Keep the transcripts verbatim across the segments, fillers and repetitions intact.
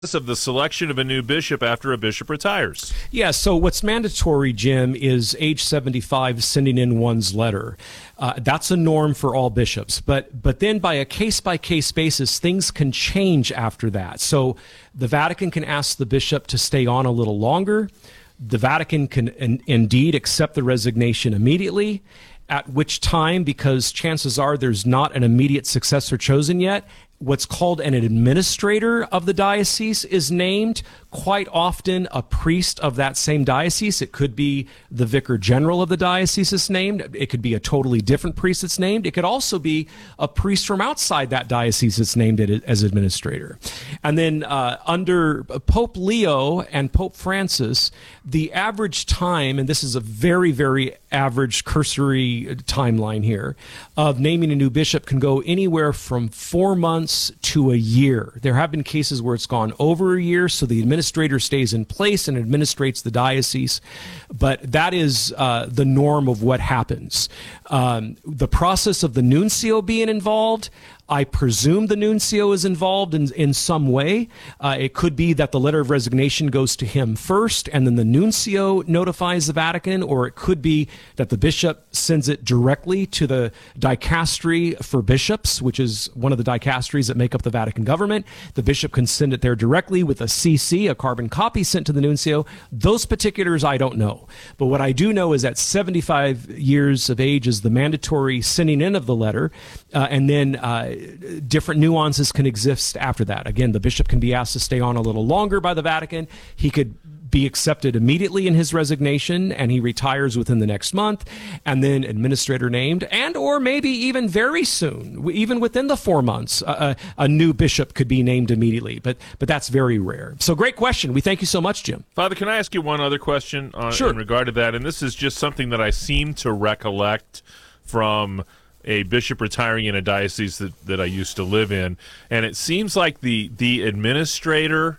Of the selection of a new bishop after a bishop retires. Yeah, so what's mandatory, Jim, is age seventy-five sending in one's letter. Uh, that's a norm for all bishops. But but then by a case-by-case basis, things can change after that. So the Vatican can ask the bishop to stay on a little longer. The Vatican can in, indeed accept the resignation immediately, at which time, because chances are there's not an immediate successor chosen yet, what's called an administrator of the diocese is named. Quite often a priest of that same diocese. It could be the vicar general of the diocese is named. It could be a totally different priest that's named. It could also be a priest from outside that diocese that's named as administrator. And then uh, under Pope Leo and Pope Francis, the average time, and this is a very, very average cursory timeline here, of naming a new bishop can go anywhere from four months to a year. There have been cases where it's gone over a year, so the administrator stays in place and administrates the diocese, but that is uh, the norm of what happens. Um, the process of the nuncio being involved, I presume the nuncio is involved in, in some way. Uh, it could be that the letter of resignation goes to him first, and then the nuncio notifies the Vatican, or it could be that the bishop sends it directly to the dicastery for bishops, which is one of the dicasteries that make up the Vatican government. The bishop can send it there directly with a C C, a carbon copy sent to the nuncio. Those particulars I don't know. But what I do know is that seventy-five years of age is the mandatory sending in of the letter, uh, and then uh, different nuances can exist after that. Again, the bishop can be asked to stay on a little longer by the Vatican. He could be accepted immediately in his resignation, and he retires within the next month, and then administrator named, and or maybe even very soon, even within the four months, a, a new bishop could be named immediately. But but that's very rare. So great question. We thank you so much, Jim. Father, can I ask you one other question on, sure. in regard to that? And this is just something that I seem to recollect from a bishop retiring in a diocese that, that I used to live in. And it seems like the, the administrator,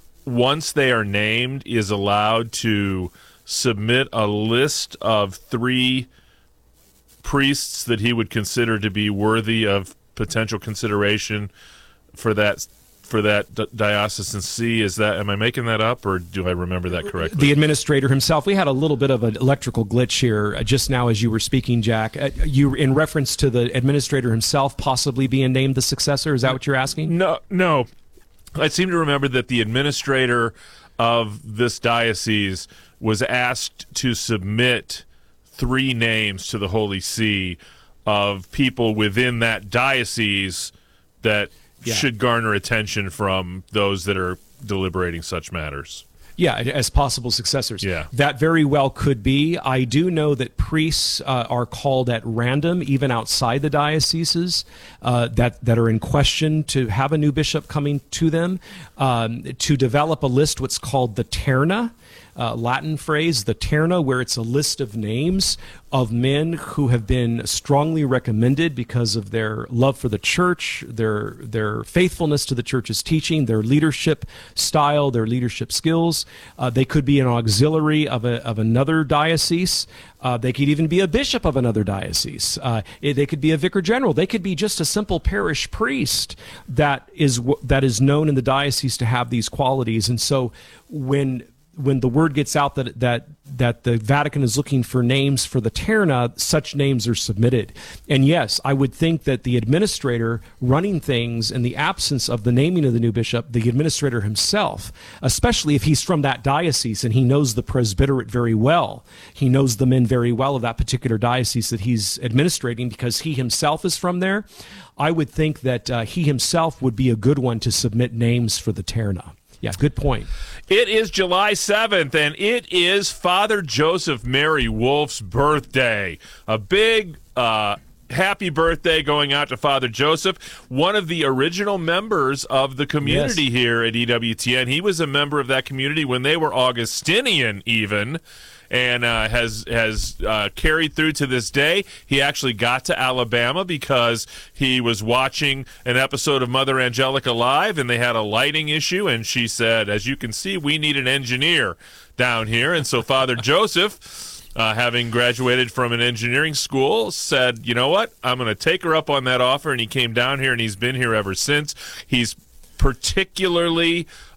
once they are named, is allowed to submit a list of three priests that he would consider to be worthy of potential consideration for that for that di- diocesan see. Is that, am I making that up, or do I remember that correctly? The administrator himself. We had a little bit of an electrical glitch here uh, just now as you were speaking, Jack. Uh, you, in reference to the administrator himself possibly being named the successor. Is that what you're asking? No, no. I seem to remember that the administrator of this diocese was asked to submit three names to the Holy See of people within that diocese that yeah. should garner attention from those that are deliberating such matters. Yeah, as possible successors. Yeah. That very well could be. I do know that priests uh, are called at random, even outside the dioceses, uh, that, that are in question to have a new bishop coming to them, um, to develop a list, what's called the terna, uh, Latin phrase, the terna, where it's a list of names of men who have been strongly recommended because of their love for the church, their their faithfulness to the church's teaching, their leadership style, their leadership skills. Uh, they could be an auxiliary of a, of another diocese. Uh, they could even be a bishop of another diocese. Uh, it, they could be a vicar general. They could be just a simple parish priest that is that is known in the diocese to have these qualities. And so when when the word gets out that that that the Vatican is looking for names for the terna, such names are submitted. And yes, I would think that the administrator running things in the absence of the naming of the new bishop, the administrator himself, especially if he's from that diocese and he knows the presbyterate very well, he knows the men very well of that particular diocese that he's administrating because he himself is from there, I would think that uh, he himself would be a good one to submit names for the terna. Yeah, good point. It is July seventh, and it is Father Joseph Mary Wolf's birthday. A big uh, happy birthday going out to Father Joseph, one of the original members of the community yes. here at E W T N. He was a member of that community when they were Augustinian even, and uh, has has uh, carried through to this day. He actually got to Alabama because he was watching an episode of Mother Angelica Live, and they had a lighting issue, and she said, as you can see, we need an engineer down here. And so Father Joseph, uh, having graduated from an engineering school, said, you know what, I'm going to take her up on that offer, and he came down here, and he's been here ever since. He's particularly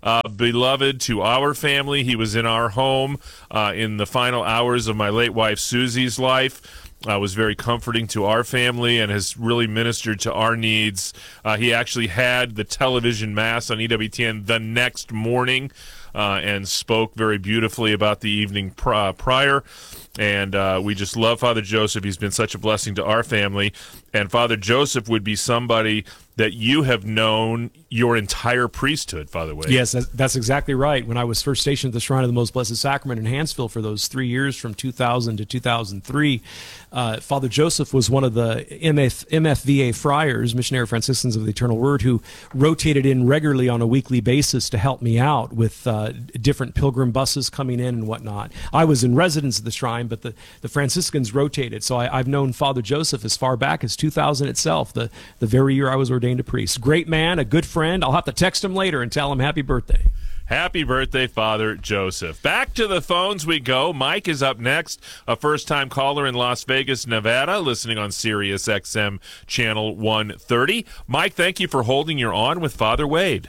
uh, beloved to our family. He was in our home uh, in the final hours of my late wife Susie's life. Uh, was very comforting to our family and has really ministered to our needs. Uh, he actually had the television mass on E W T N the next morning uh, and spoke very beautifully about the evening pr- uh, prior. And uh, we just love Father Joseph. He's been such a blessing to our family. And Father Joseph would be somebody that you have known your entire priesthood, Father Wade. Yes, that's exactly right. When I was first stationed at the Shrine of the Most Blessed Sacrament in Hansville for those three years from two thousand to two thousand three, uh, Father Joseph was one of the M F, M F V A friars, Missionary Franciscans of the Eternal Word, who rotated in regularly on a weekly basis to help me out with uh, different pilgrim buses coming in and whatnot. I was in residence at the shrine, but the, the Franciscans rotated. So I, I've known Father Joseph as far back as two thousand itself, the, the very year I was ordained a priest. Great man, a good friend. I'll have to text him later and tell him happy birthday. Happy birthday, Father Joseph. Back to the phones we go. Mike is up next, a first-time caller in Las Vegas, Nevada, listening on Sirius X M Channel one thirty. Mike, thank you for holding your on with Father Wade.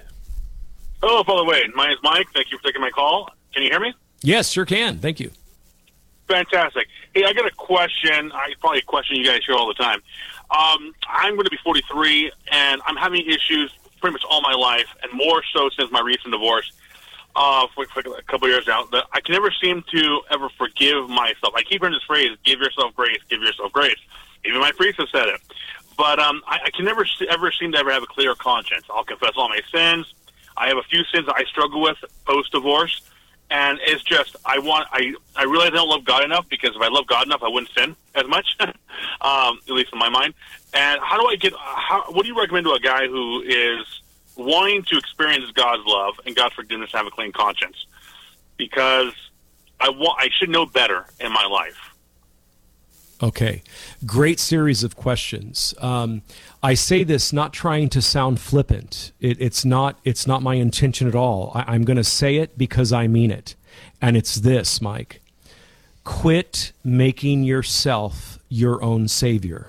Hello, Father Wade. My name is Mike. Thank you for taking my call. Can you hear me? Yes, sure can. Thank you. Fantastic. Hey, I got a question. I probably a question you guys hear all the time. Um, I'm going to be forty-three, and I'm having issues pretty much all my life, and more so since my recent divorce uh, for, for a couple of years now. That I can never seem to ever forgive myself. I keep hearing this phrase, give yourself grace, give yourself grace. Even my priest has said it. But um, I, I can never ever seem to ever have a clear conscience. I'll confess all my sins. I have a few sins that I struggle with post-divorce. And it's just, I want, I, I realize I don't love God enough, because if I love God enough, I wouldn't sin as much, um, at least in my mind. And how do I get, how, what do you recommend to a guy who is wanting to experience God's love and God's forgiveness and have a clean conscience? Because I want, I should know better in my life. Okay, great series of questions. Um, I say this not trying to sound flippant. It, it's not. It's not my intention at all. I, I'm going to say it because I mean it, and it's this, Mike. Quit making yourself your own savior.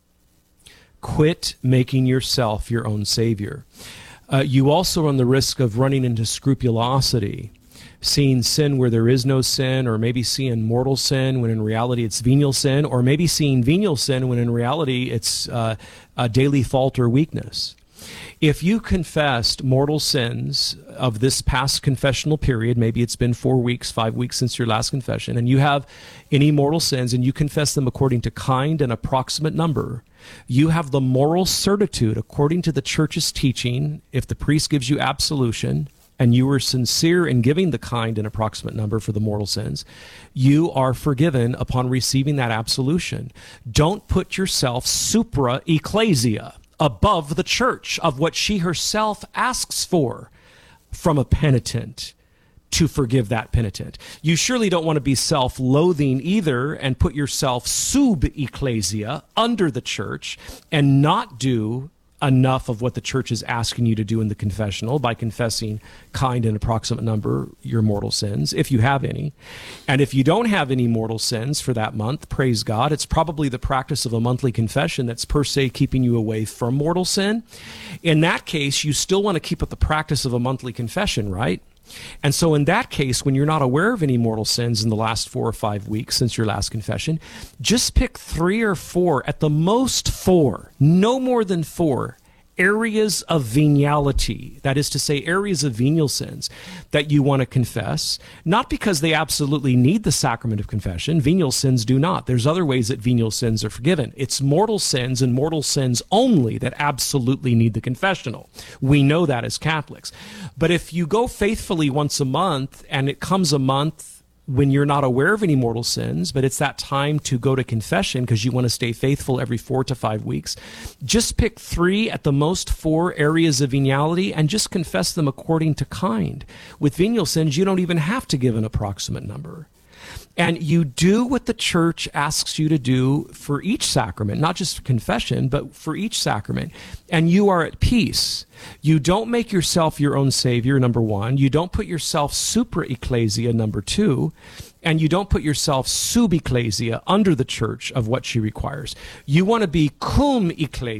Quit making yourself your own savior. Uh, you also run the risk of running into scrupulosity, seeing sin where there is no sin, or maybe seeing mortal sin when in reality it's venial sin, or maybe seeing venial sin when in reality it's uh, a daily fault or weakness. If you confessed mortal sins of this past confessional period, maybe it's been four weeks, five weeks since your last confession, and you have any mortal sins and you confess them according to kind and approximate number, you have the moral certitude, according to the church's teaching, if the priest gives you absolution, and you were sincere in giving the kind and approximate number for the mortal sins, you are forgiven upon receiving that absolution. Don't put yourself supra ecclesia, above the church, of what she herself asks for from a penitent to forgive that penitent. You surely don't want to be self-loathing either and put yourself sub ecclesia, under the church, and not do enough of what the church is asking you to do in the confessional by confessing kind and approximate number your mortal sins, if you have any. And if you don't have any mortal sins for that month, praise God, it's probably the practice of a monthly confession that's per se keeping you away from mortal sin. In that case, you still want to keep up the practice of a monthly confession, right? And so in that case, when you're not aware of any mortal sins in the last four or five weeks since your last confession, just pick three or four, at the most four, no more than four, areas of veniality, that is to say, areas of venial sins that you want to confess, not because they absolutely need the sacrament of confession. Venial sins do not. There's other ways that venial sins are forgiven. It's mortal sins and mortal sins only that absolutely need the confessional. We know that as Catholics. But if you go faithfully once a month, and it comes a month when you're not aware of any mortal sins, but it's that time to go to confession because you want to stay faithful every four to five weeks, just pick three, at the most four, areas of veniality and just confess them according to kind. With venial sins, you don't even have to give an approximate number. And you do what the church asks you to do for each sacrament, not just for confession, but for each sacrament. And you are at peace. You don't make yourself your own savior, number one. You don't put yourself supra ecclesia, number two. And you don't put yourself sub ecclesia, under the church of what she requires. You want to be cum ecclesia,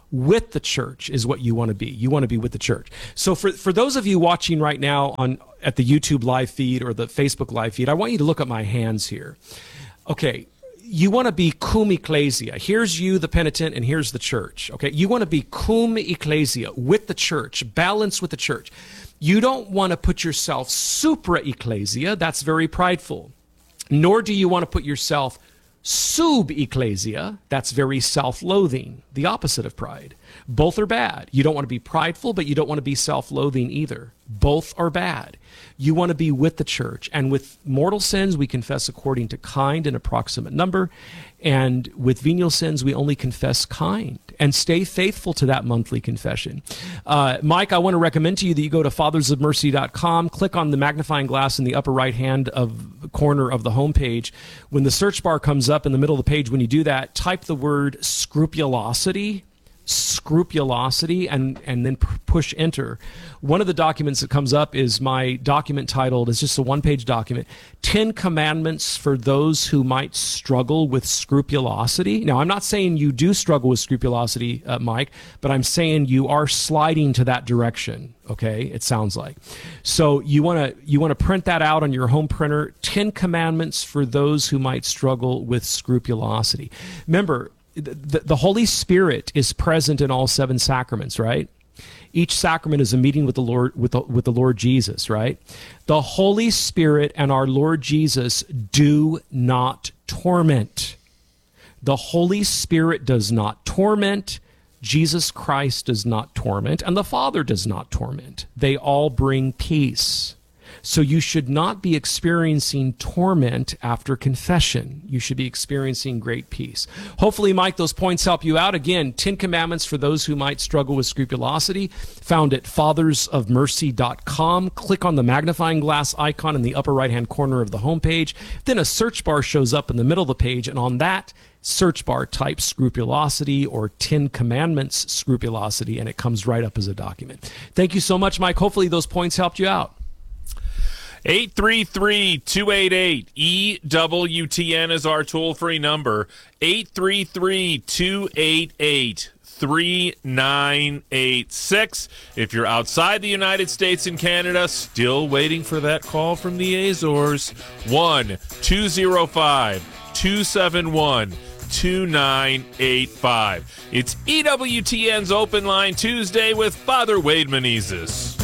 with the church is what you want to be. You want to be with the church. So for, for those of you watching right now on at the YouTube live feed or the Facebook live feed, I want you to look at my hands here. Okay, you want to be cum ecclesia. Here's you, the penitent, and here's the church. Okay, you want to be cum ecclesia, with the church, balanced with the church. You don't want to put yourself supra ecclesia. That's very prideful. Nor do you want to put yourself sub ecclesia. That's very self-loathing, the opposite of pride. Both are bad. You don't want to be prideful, but you don't want to be self-loathing either. Both are bad. You want to be with the church. And with mortal sins, we confess according to kind and approximate number. And with venial sins, we only confess kind. And stay faithful to that monthly confession. Uh, Mike, I want to recommend to you that you go to fathers of mercy dot com, click on the magnifying glass in the upper right-hand of corner of the homepage. When the search bar comes up in the middle of the page, when you do that, type the word scrupulosity, scrupulosity, and and then push enter. One of the documents that comes up is my document titled, it's just a one-page document, ten Commandments for Those Who Might Struggle with Scrupulosity. Now, I'm not saying you do struggle with scrupulosity, uh, Mike, but I'm saying you are sliding to that direction, okay? It sounds like. So you want to you want to print that out on your home printer, ten Commandments for Those Who Might Struggle with Scrupulosity. Remember, The, the Holy Spirit is present in all seven sacraments, right? Each sacrament is a meeting with the Lord, with the, with the Lord Jesus, right? The Holy Spirit and our Lord Jesus do not torment. The Holy Spirit does not torment. Jesus Christ does not torment, and the Father does not torment. They all bring peace. So you should not be experiencing torment after confession. You should be experiencing great peace. Hopefully, Mike, those points help you out. Again, ten Commandments for Those Who Might Struggle with Scrupulosity, found at fathers of mercy dot com. Click on the magnifying glass icon in the upper right-hand corner of the homepage. Then a search bar shows up in the middle of the page, and on that search bar, type scrupulosity or ten Commandments scrupulosity, and it comes right up as a document. Thank you so much, Mike. Hopefully, those points helped you out. eight three three, two eight eight, E W T N is our toll-free number. eight three three, two eight eight, three nine eight six. If you're outside the United States and Canada, still waiting for that call from the Azores, one two zero five, two seven one, two nine eight five. It's E W T N's Open Line Tuesday with Father Wade Menezes.